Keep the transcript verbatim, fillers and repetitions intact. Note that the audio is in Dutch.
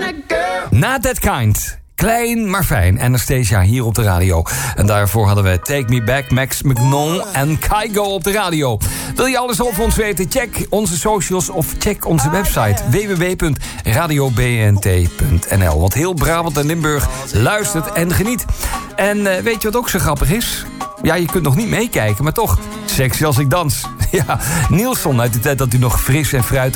Not That Kind. Klein, maar fijn. Anastasia hier op de radio. En daarvoor hadden we Take Me Back, Max Magnon en Kygo op de radio. Wil je alles over ons weten? Check onze socials of check onze website w w w punt radio b n t punt n l. Want heel Brabant en Limburg luistert en geniet. En uh, weet je wat ook zo grappig is? Ja, je kunt nog niet meekijken, maar toch, sexy als ik dans. Ja, Nielsen uit de tijd dat u nog fris en fruitig